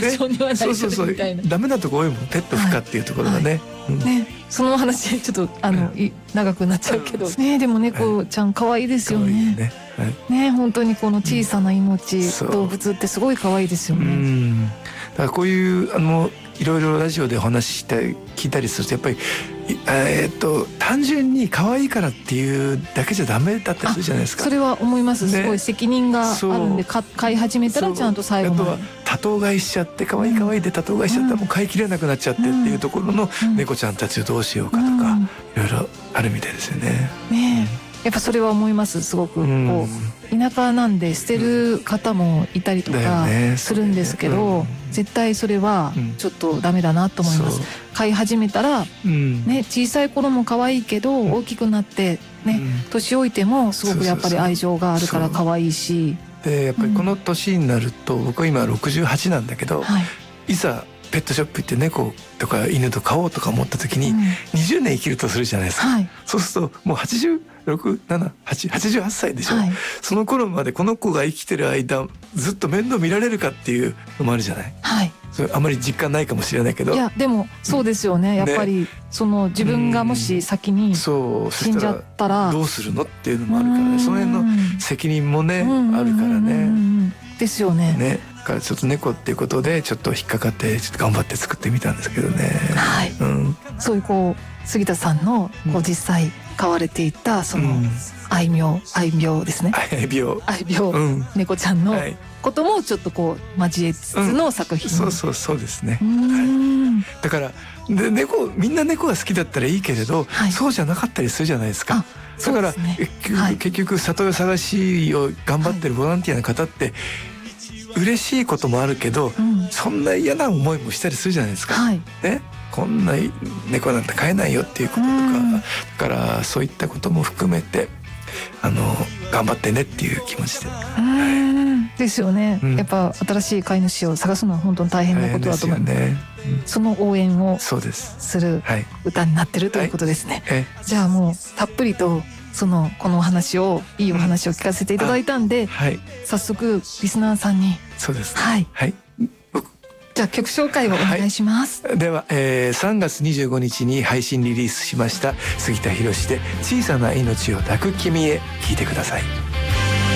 性には大丈そうそうそう、 夫みたいな。 ダメなとこ多いもん、ペット不可っていうところがね。 ね、その話ちょっと長くなっちゃうけどね。でも猫ちゃん可愛いですよね。ね、本当にこの小さな命、動物ってすごい可愛いですよね。 だからこういういろいろラジオでお話しして聞いたりすると、やっぱり単純に可愛いからっていうだけじゃダメだったりするじゃないですか。 それは思います。すごい責任があるんで、飼い始めたらちゃんと最後まで。あとは多頭飼いしちゃって、可愛い可愛いで多頭飼いしちゃったらもう飼いきれなくなっちゃってっていうところの猫ちゃんたちをどうしようかとか、いろいろあるみたいですよね。 やっぱそれは思います。すごくこう田舎なんで捨てる方もいたりとかするんですけど、絶対それはちょっとダメだなと思います。飼い始めたらね、小さい頃も可愛いけど大きくなってね、年老いてもすごくやっぱり愛情があるから可愛いし、 でやっぱりこの年になると、僕は今68なんだけど、いざペットショップ行って猫とか犬と飼おうとか思った時に20年生きるとするじゃないですか。そうするともう86、7、8、88歳でしょ。その頃までこの子が生きてる間ずっと面倒見られるかっていうのもあるじゃない。それあまり実感ないかもしれないけど、 いやでもそうですよね。やっぱりその自分がもし先に死んじゃったらどうするのっていうのもあるからね。その辺の責任もねあるからね。 ですよね。 だからちょっと猫っていうことでちょっと引っかかってちょっと頑張って作ってみたんですけどね。 そういうこう杉田さんのこう実際飼われていたその愛苗ですね。愛苗猫ちゃんのこともちょっとこう交えつつの作品。 そうですね。だからみんな猫が好きだったらいいけれど、そうじゃなかったりするじゃないですか。だから結局里親探しを頑張ってるボランティアの方って嬉しいこともあるけど、そんな嫌な思いもしたりするじゃないですか。こんな猫なんて飼えないよっていうこととか、だからそういったことも含めて頑張ってねっていう気持ちで。 ですよね。やっぱ新しい飼い主を探すのは本当に大変なことだと思う。その応援をする歌になってるということですね。じゃあもうたっぷりとこのお話をいいお話を聞かせていただいたんで、早速リスナーさんに。 そうです。 じゃあ曲紹介をお願いします。 では、3月25日に配信リリースしました杉田裕で小さな命を抱く君へ、聞いてください。